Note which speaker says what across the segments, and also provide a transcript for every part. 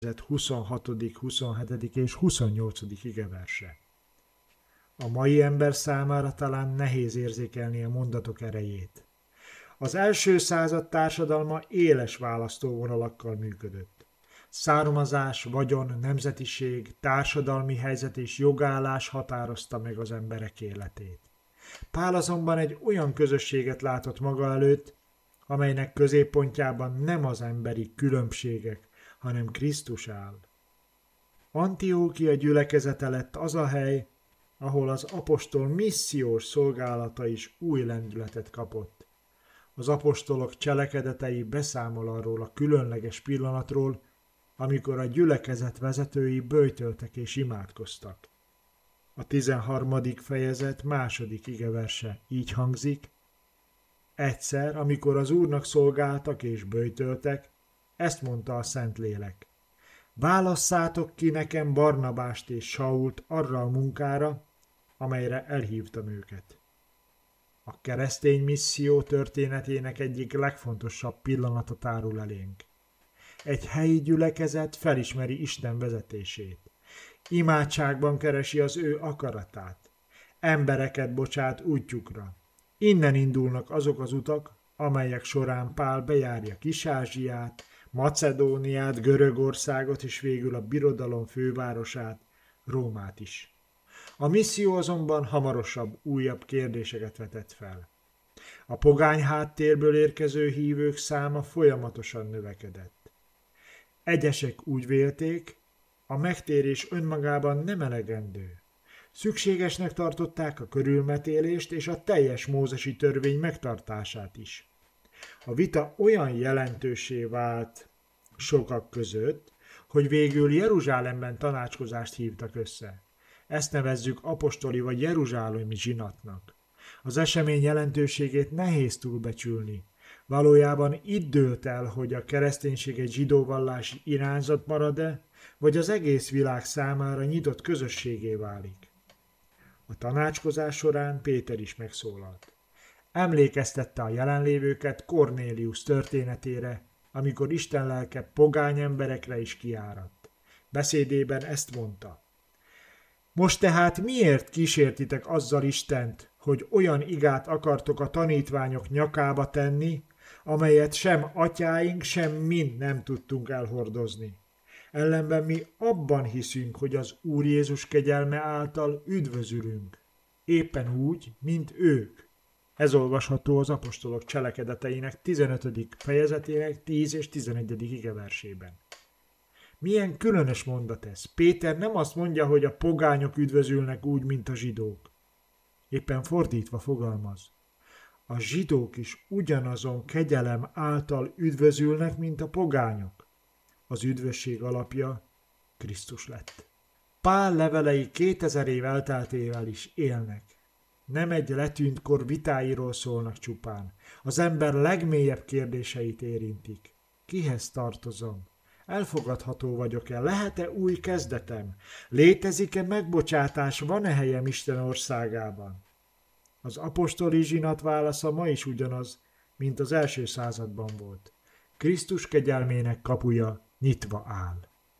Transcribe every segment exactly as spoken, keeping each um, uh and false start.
Speaker 1: huszonhatodik, huszonhetedik és huszonnyolcadik igeverse. A mai ember számára talán nehéz érzékelni a mondatok erejét. Az első század társadalma éles választóvonalakkal működött. Származás, vagyon, nemzetiség, társadalmi helyzet és jogállás határozta meg az emberek életét. Pál azonban egy olyan közösséget látott maga előtt, amelynek középpontjában nem az emberi különbségek, hanem Krisztus áll. Antiókia gyülekezete lett az a hely, ahol az apostol missziós szolgálata is új lendületet kapott. Az apostolok cselekedetei beszámol arról a különleges pillanatról, amikor a gyülekezet vezetői böjtöltek és imádkoztak. A tizenharmadik fejezet második igeverse így hangzik: egyszer, amikor az Úrnak szolgáltak és böjtöltek, ezt mondta a Szentlélek: válasszátok ki nekem Barnabást és Sault arra a munkára, amelyre elhívtam őket. A keresztény misszió történetének egyik legfontosabb pillanata tárul elénk. Egy helyi gyülekezet felismeri Isten vezetését. Imádságban keresi az ő akaratát. Embereket bocsát útjukra. Innen indulnak azok az utak, amelyek során Pál bejárja Kis-Ázsiát, Macedóniát, Görögországot és végül a birodalom fővárosát, Rómát is. A misszió azonban hamarosabb, újabb kérdéseket vetett fel. A pogány háttérből érkező hívők száma folyamatosan növekedett. Egyesek úgy vélték, a megtérés önmagában nem elegendő. Szükségesnek tartották a körülmetélést és a teljes mózesi törvény megtartását is. A vita olyan jelentőssé vált sokak között, hogy végül Jeruzsálemben tanácskozást hívtak össze. Ezt nevezzük apostoli vagy jeruzsálemi zsinatnak. Az esemény jelentőségét nehéz túlbecsülni. Valójában itt dőlt el, hogy a kereszténység egy zsidóvallási irányzat marad-e, vagy az egész világ számára nyitott közösségé válik. A tanácskozás során Péter is megszólalt. Emlékeztette a jelenlévőket Kornélius történetére, amikor Isten lelke pogány emberekre is kiáradt. Beszédében ezt mondta: most tehát miért kísértitek azzal Istent, hogy olyan igát akartok a tanítványok nyakába tenni, amelyet sem atyáink, sem mi nem tudtunk elhordozni? Ellenben mi abban hiszünk, hogy az Úr Jézus kegyelme által üdvözülünk, éppen úgy, mint ők. Ez olvasható az apostolok cselekedeteinek tizenötödik fejezetének tíz és tizenegyedik igeversében. Milyen különös mondat ez. Péter nem azt mondja, hogy a pogányok üdvözülnek úgy, mint a zsidók. Éppen fordítva fogalmaz. A zsidók is ugyanazon kegyelem által üdvözülnek, mint a pogányok. Az üdvösség alapja Krisztus lett. Pál levelei kétezer év elteltével is élnek. Nem egy letűnt kor vitáiról szólnak csupán. Az ember legmélyebb kérdéseit érintik. Kihez tartozom? Elfogadható vagyok-e? Lehet-e új kezdetem? Létezik-e megbocsátás? Van-e helyem Isten országában? Az apostoli zsinat válasza ma is ugyanaz, mint az első században volt. Krisztus kegyelmének kapuja nyitva áll.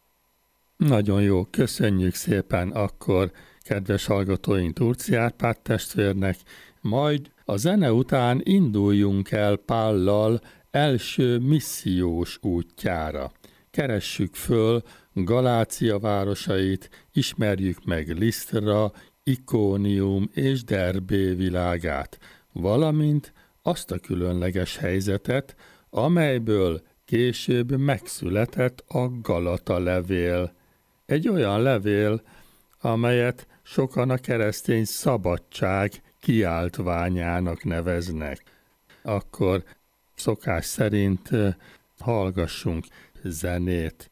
Speaker 2: Nagyon jó, köszönjük szépen akkor kedves hallgatóink Turci Árpád testvérnek, majd a zene után induljunk el Pállal első missziós útjára. Keressük föl Galácia városait, ismerjük meg Lisztra, Ikónium és Derbé világát, valamint azt a különleges helyzetet, amelyből később megszületett a Galata levél. Egy olyan levél, amelyet sokan a keresztény szabadság kiáltványának neveznek. Akkor szokás szerint hallgassunk zenét.